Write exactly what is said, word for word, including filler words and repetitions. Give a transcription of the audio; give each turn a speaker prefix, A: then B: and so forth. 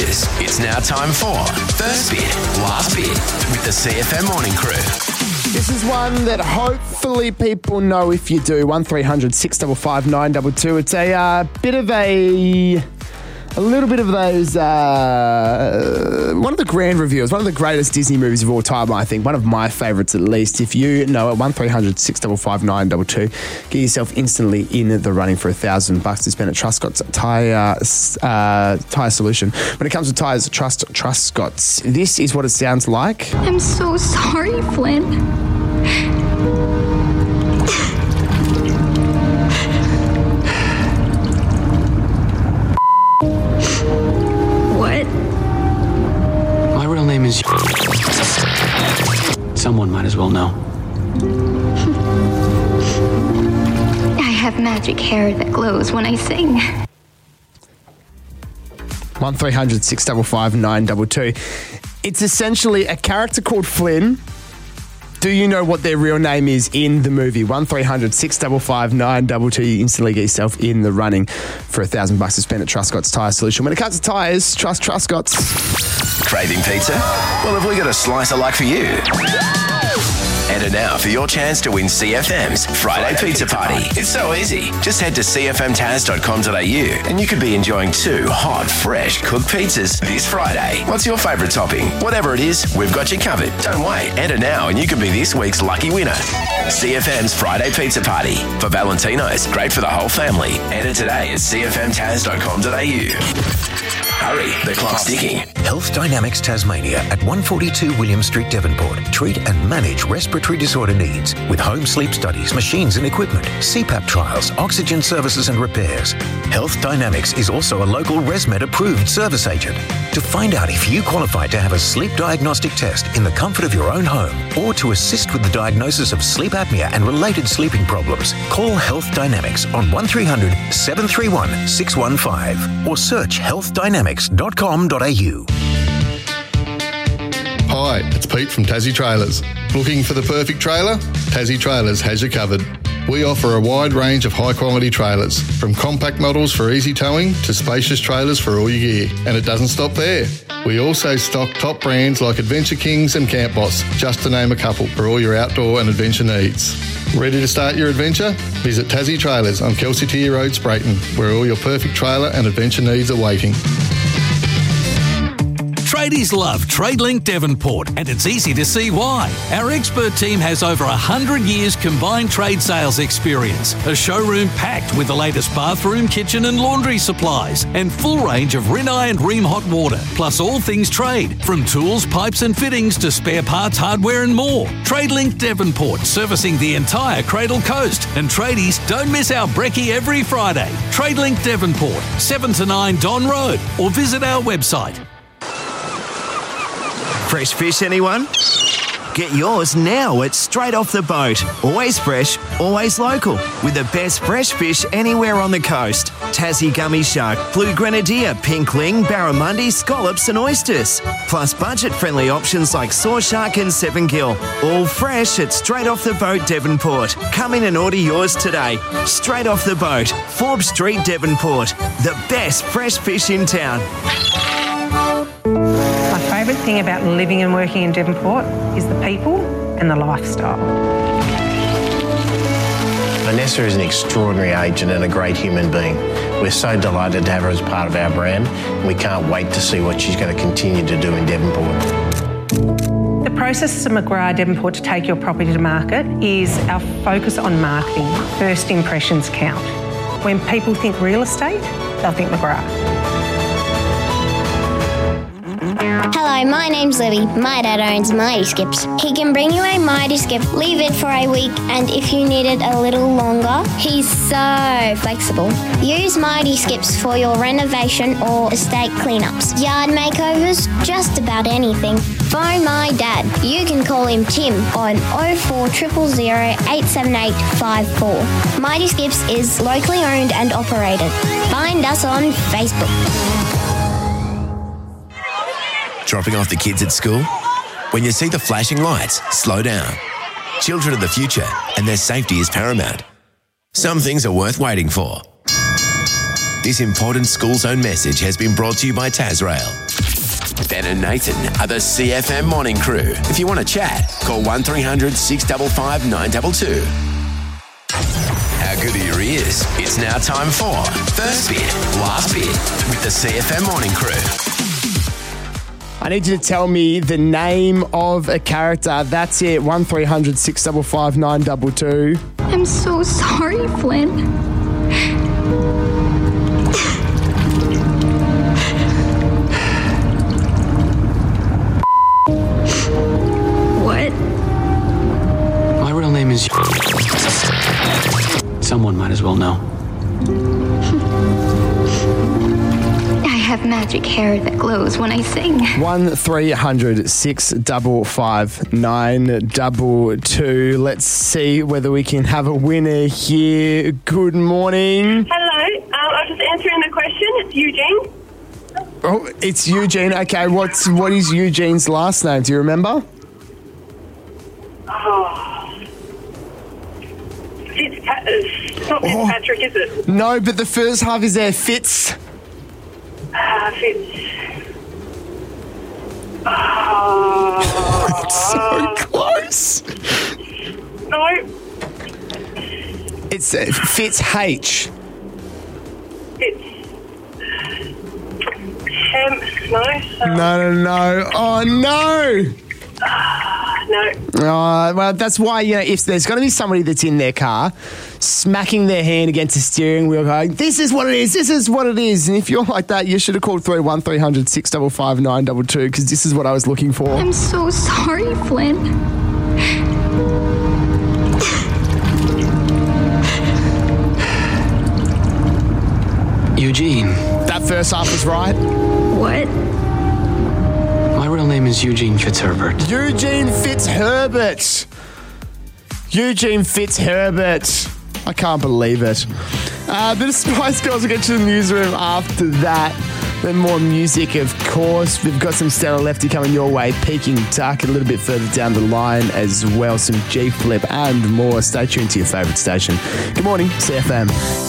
A: Breakfast. It's now time for First Bit, Last Bit with the C F M Morning Crew.
B: This is one that hopefully people know if you do. one three hundred six five five nine two two. It's a uh, bit of a... A little bit of those, uh, one of the grand reveals, one of the greatest Disney movies of all time, I think. One of my favourites, at least. If you know it, one three hundred six five five nine two two. Get yourself instantly in the running for a thousand bucks to spend at Truscott's Tyre, uh, Tyre Solution. When it comes to tyres, trust Truscott's. This is what it sounds like.
C: I'm so sorry, Flynn.
D: Someone might as well know.
C: I have magic hair that glows when I sing.
B: one three hundred six five five nine two two. It's essentially a character called Flynn. Do you know what their real name is in the movie? one three hundred six five five nine two two. You instantly get yourself in the running for a thousand bucks to spend at Truscott's Tyre Solution. When it comes to tyres, trust Truscott's.
A: Craving pizza? Well, have we got a slice of luck for you? Enter now for your chance to win C F M's Friday, Friday Pizza, Pizza Party. Party. It's so easy. Just head to c f m taz dot com dot a u and you could be enjoying two hot, fresh cooked pizzas this Friday. What's your favourite topping? Whatever it is, we've got you covered. Don't wait. Enter now and you could be this week's lucky winner. C F M's Friday Pizza Party. For Valentino's, great for the whole family. Enter today at c f m taz dot com dot a u. Hurry, the clock's ticking.
E: Health Dynamics Tasmania at one forty-two William Street, Devonport. Treat and manage respiratory disorder needs with home sleep studies, machines and equipment, C PAP trials, oxygen services and repairs. Health Dynamics is also a local ResMed approved service agent. To find out if you qualify to have a sleep diagnostic test in the comfort of your own home or to assist with the diagnosis of sleep apnea and related sleeping problems, call Health Dynamics on one three hundred seven three one six one five or search health dynamics dot com dot a u.
F: Hi, it's Pete from Tassie Trailers. Looking for the perfect trailer? Tassie Trailers has you covered. We offer a wide range of high-quality trailers, from compact models for easy towing to spacious trailers for all your gear. And it doesn't stop there. We also stock top brands like Adventure Kings and Camp Boss, just to name a couple, for all your outdoor and adventure needs. Ready to start your adventure? Visit Tassie Trailers on Kelsey Tier Road, Sprayton, where all your perfect trailer and adventure needs are waiting.
G: Tradies love TradeLink Devonport, and it's easy to see why. Our expert team has over one hundred years combined trade sales experience, a showroom packed with the latest bathroom, kitchen and laundry supplies, and full range of Rinnai and Rheem hot water, plus all things trade, from tools, pipes and fittings to spare parts, hardware and more. TradeLink Devonport, servicing the entire Cradle Coast. And tradies, don't miss our brekkie every Friday. TradeLink Devonport, seven to nine Don Road, or visit our website.
H: Fresh fish, anyone? Get yours now at Straight Off the Boat. Always fresh, always local. With the best fresh fish anywhere on the coast. Tassie gummy shark, blue grenadier, pink ling, barramundi, scallops and oysters. Plus budget-friendly options like saw shark and seven gill. All fresh at Straight Off the Boat, Devonport. Come in and order yours today. Straight Off the Boat, Forbes Street, Devonport. The best fresh fish in town.
I: My favourite thing about living and working in Devonport is the people and the lifestyle.
J: Vanessa is an extraordinary agent and a great human being. We're so delighted to have her as part of our brand, and we can't wait to see what she's going to continue to do in Devonport.
I: The process of McGrath Devonport to take your property to market is our focus on marketing. First impressions count. When people think real estate, they'll think McGrath.
K: Hello, my name's Libby. My dad owns Mighty Skips. He can bring you a Mighty Skip, leave it for a week, and if you need it a little longer, he's so flexible. Use Mighty Skips for your renovation or estate cleanups, yard makeovers, just about anything. Phone my dad. You can call him Tim on oh four zero zero zero eight seven eight five four. Mighty Skips is locally owned and operated. Find us on Facebook.
A: Dropping off the kids at school? When you see the flashing lights, slow down. Children are the future, and their safety is paramount. Some things are worth waiting for. This important school zone message has been brought to you by Tasrail. Ben and Nathan are the C F M morning crew. If you want to chat, call one three hundred six five five nine two two. How good are your ears? It's now time for First Bit, Last Bit with the C F M morning crew.
B: I need you to tell me the name of a character. That's it. one three hundred six five five nine two two.
C: I'm so sorry, Flynn. What?
D: My real name is... Someone might as well know.
C: I have magic hair that glows when I sing.
B: one three hundred six five five nine two two. Let's see whether we can have a winner here. Good morning.
L: Hello, um, I'm just answering the question. It's Eugene.
B: Oh, it's Eugene. Okay, what's what is Eugene's last name? Do you remember?
L: Oh. Fitzpat- it's not Fitzpatrick, oh. Is it?
B: No, but the first half is there. Fitz.
L: Ah, uh, Fitz. Oh.
B: It's so close.
L: No.
B: It's uh, Fitz H.
L: Fitz. Hem. No.
B: No, no, no. Oh, no.
L: Uh, no.
B: Uh, well, that's why, you know, if there's going to be somebody that's in their car smacking their hand against the steering wheel going, this is what it is, this is what it is. And if you're like that, you should have called through one three hundred six five five nine two two because this is what I was looking for.
C: I'm so sorry, Flynn.
D: Eugene.
B: That first half was right.
C: What?
D: My real name is Eugene Fitzherbert.
B: Eugene Fitzherbert. Eugene Fitzherbert. I can't believe it. Uh, bit of Spice Girls will get you to the newsroom after that. Then more music, of course. We've got some Stella Lefty coming your way. Peking Duck a little bit further down the line as well. Some G-Flip and more. Stay tuned to your favourite station. Good morning, C F M.